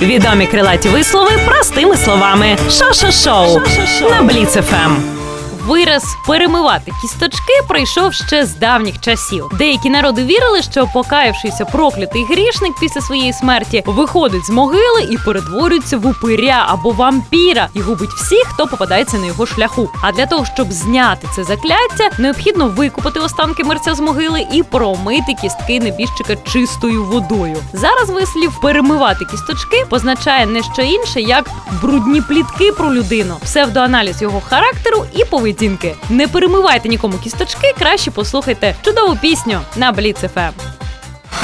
Відомі крилаті вислови простими словами. Шо-шо-шоу на Бліц ФМ. Вираз «перемивати кісточки» прийшов ще з давніх часів. Деякі народи вірили, що покаявшийся проклятий грішник після своєї смерті виходить з могили і перетворюється в упиря або вампіра і губить всіх, хто попадається на його шляху. А для того, щоб зняти це закляття, необхідно викопати останки мерця з могили і промити кістки небіжчика чистою водою. Зараз вислів «перемивати кісточки» позначає не що інше, як брудні плітки про людину, псевдоаналіз його характеру і поведінки. Не перемивайте нікому кісточки, краще послухайте чудову пісню на Бліц ФМ.